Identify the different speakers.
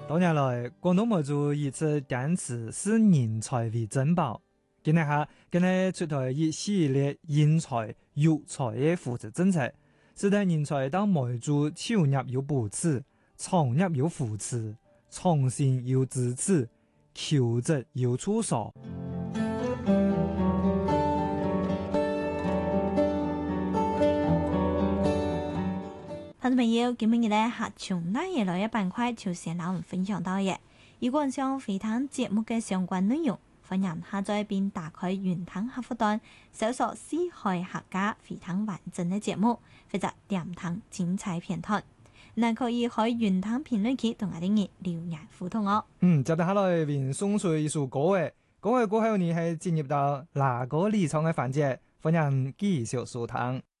Speaker 1: 多年來，廣東梅族以此堅持視人才為珍寶，今日下跟佢出台一系列人才育才嘅扶持政策，使得人才當梅族投入有補貼，創業有扶持，創新有支持，求職有處所。
Speaker 2: 聽眾朋友，今日咧客從那嘢來一板塊，就先攞我們分享到嘅。如果想回聽節目嘅相關內容，歡迎下載並打開雲聽客戶端，搜索四海客家回聽完整嘅節目，或者點聽精彩片段。嗱，可以喺雲聽評論區同我哋熱留言互動哦。
Speaker 1: 接住下來便送出一首歌嘅，歌嘅過後你係進入到哪個離場嘅環節，歡迎繼續收聽。